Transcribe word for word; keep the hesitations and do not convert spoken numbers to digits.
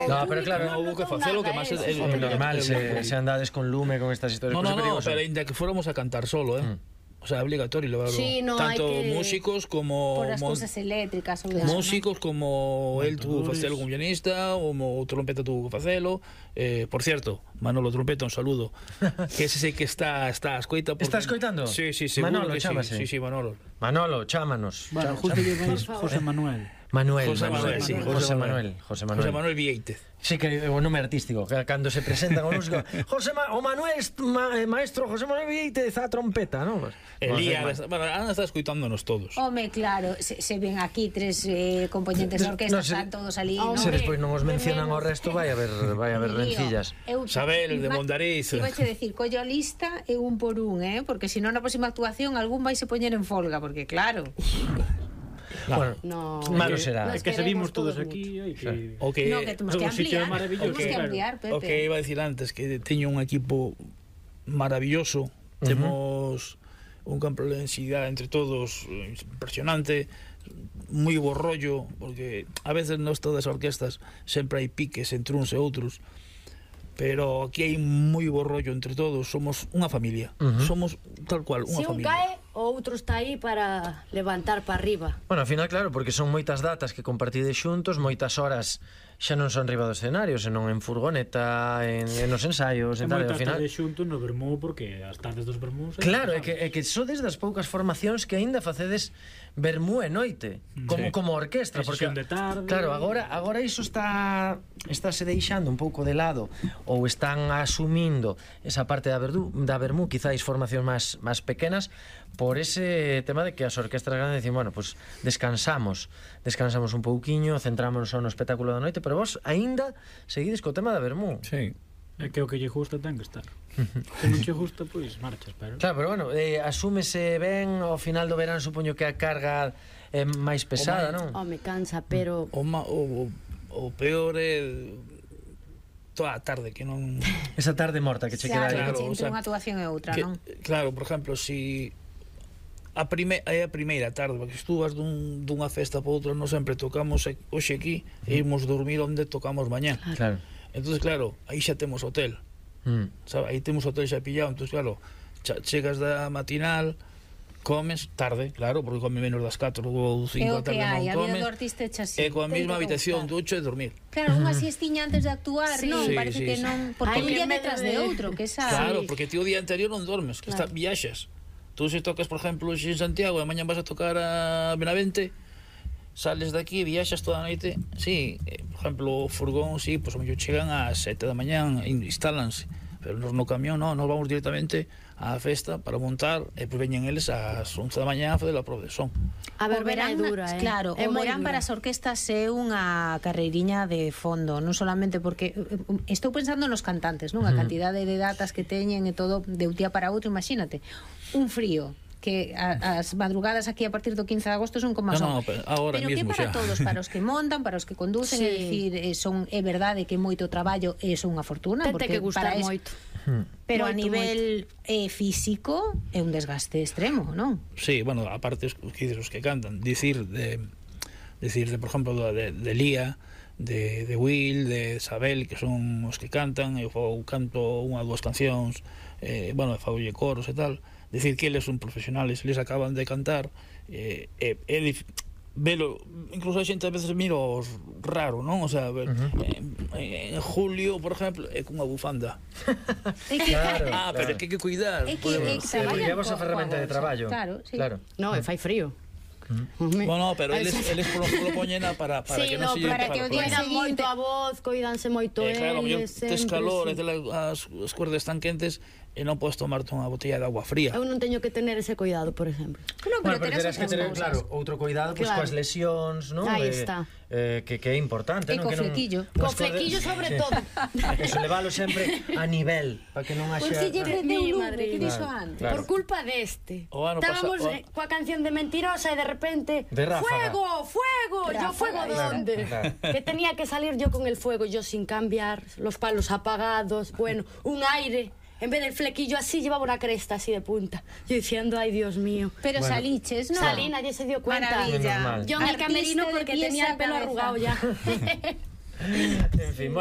No, pero claro, non houve que facelo, que máis é normal se andades con lume con estas historias. No, no, no, pero ainda que fóramos a cantar solo, eh o sea, obligatorio levarlo. Sí, no, tanto que... músicos como por as cousas eléctricas ou músicos como el tuvo que facelo como pianista, ou o trompeta tuvo que facelo. Eh, por cierto, Manolo Trompeta, un saludo. Que ese sei que está está a escoita porque... Está escoitando? Sí, sí, seguro Manolo, que chámase. sí. Sí, sí, Manolo. Manolo, chámanos. Bueno, justo lleváis José Manuel. Manuel, José Manuel, Manuel, sí, José José Manuel. Manuel, José Manuel. José Manuel Vieitez. Sí, que o nome artístico, que cando se presentan o músico, José Ma o Manuel ma maestro José Manuel Vieitez a trompeta, ¿no? Pues, Elías, bueno, Ana está escuitándonos todos. Home, claro, se, se ven aquí tres eh, componentes da orquesta, no, se, están todos ali. No, se despois non os mencionan o resto, vai a ver, vai a ver rencillas. Sabel, de Mondariz. Iba a decir, collo a lista e un por un, eh? Porque se non na próxima actuación algún vai se poñer en folga, porque claro... Bueno, no, malo será. Es que seguimos todos aquí e que... O que, no, que temos que ampliar, temos que ampliar, Pepe. O que iba a decir antes, que teño un equipo maravilloso, uh-huh. Temos un campo de densidade entre todos impresionante, moi bo rollo, porque a veces nos todas as orquestas sempre hai piques entre uns e outros, pero aquí hai moi bo rollo entre todos, somos unha familia, uh-huh. Somos tal cual, unha familia. Si un familia. cae, o outro está aí para levantar para arriba. Bueno, ao final, claro, porque son moitas datas que compartides xuntos, moitas horas xa non son riba do escenario, senón en furgoneta, en, en nos ensaios, e tal, e ao final... moitas tardes xuntos no vermú, porque as tardes dos vermús... Claro, é que, é que sodes das poucas formacións que aínda facedes vermú e noite, como, sí. Como orquestra, porque... de tarde... Claro, agora, agora iso está estáse deixando un pouco de lado, ou están asumindo esa parte da, verdu, da vermú, quizáis formacións máis, máis pequenas, por ese tema de que as orquestras grandes dicen, bueno, pues descansamos, descansamos un pouquiño, centrámonos no espectáculo da noite, pero vos aínda seguides co tema da vermú. Sí. É que o que lle gusta ten que estar. Se non che gusta, pois marchas, pero... Claro, pero bueno, eh, asúmese ben ao final do verán, supoño que a carga é máis pesada, non? Oh, me cansa, pero... O, ma, o, o peor é toda a tarde que non... Esa tarde morta que che queda aí. Claro, entre unha actuación e outra, non? Claro, por exemplo, si... A prime, é a primeira tarde, porque se tú vas dun, dunha festa para outra, non sempre tocamos hoxe aquí e imos dormir onde tocamos mañá. Claro. Entonces, claro, aí xa temos hotel. Mm. Sabe, aí temos hotel xa pillado, entonces, claro, chegas da matinal, comes tarde, claro, porque come menos das catro ou cinco da tarde non comes. A vida do artista echa así. E coa mesma habitación, ducho e dormir. Claro, unha siestiña antes de actuar, sí, non? Sí, Parece sí, que sí. non, porque un día detrás de outro, que esa... Claro, porque ti o día anterior non dormes, que claro. Está, viaxas. Tú se tocas, por exemplo, en Santiago e mañan vas a tocar a Benavente, sales daqui e viaxas toda a noite. Sí, eh, por exemplo, o furgón, sí, pois pues, chegan ás sete da mañan, instálanse, pero nos no camión non, nos vamos directamente á festa para montar e pois veñen eles ás once da mañá a fazer a prova de son. A verbena é dura, eh? Claro, é o verán para as orquestas é unha carreiriña de fondo, non solamente porque estou pensando nos cantantes, non? A cantidade de datas que teñen e todo de un día para outro, imagínate. Un frío que a, as madrugadas aquí a partir do quince de agosto son como son. No, no, pero ahora pero mismo que para xa. todos, para os que montan, para os que conducen, sí. É dicir, eh, son é verdade que moito traballo é son unha fortuna, Tente porque que gustar para es, moito. Pero moito, a nivel eh, físico é un desgaste extremo, non? Sí, bueno, aparte os que dices os que cantan, dicir de dicir de, por exemplo, de, de Lía, de, de Will, de Sabel, que son os que cantan, eu canto unha ou dúas cancións, eh, bueno, faulle coros e tal. Decir que eles son profesionales, eles acaban de cantar, eh, eh, é dif... velo, incluso a xente a veces mira os raro, non? O sea, ver, uh-huh. eh, en julio, por exemplo, é cunha bufanda. Claro, ah, claro. pero que hai que cuidar. É que, é que traballan a ferramenta de traballo. Claro, sí. Claro. No, e fai frío. Bueno, pero eles, eles polo, polo poñen para, para sí, que non no, se para que o día cuidan seguinte... moito a voz, cuidanse moito eh, claro, eles, tes calor, sí. as, as cuerdas están quentes e non podes tomarte unha botella de agua fría. Eu non teño que tener ese cuidado, por exemplo. No, pero, bueno, pero terás que tener, claro, outro cuidado pues, claro. coas lesións, non? Aí Eh, está. Eh, que, que é importante, E non? co flequillo. Co flequillo sobre todo. Eso, levalo sempre a nivel, para que non haxa... Por si lle prendeu Mi lume, madre. que dixo Claro, antes. claro. Por culpa deste. O ano Estábamos pasa- o- eh, coa canción de Mentirosa e de repente De ráfaga. fuego, fuego, yo fuego Ráfaga, dónde? claro. Que tenía que salir yo con el fuego, yo sin cambiar, los palos apagados, bueno, un aire. En vez del flequillo así, llevaba una cresta así de punta. Yo diciendo, ay, Dios mío. Pero Bueno. saliches, ¿no? Salí, nadie se dio cuenta. Maravilla. Normal. Yo en el Artista camerino de porque pies tenía a el pelo cabeza. arrugado ya. En fin,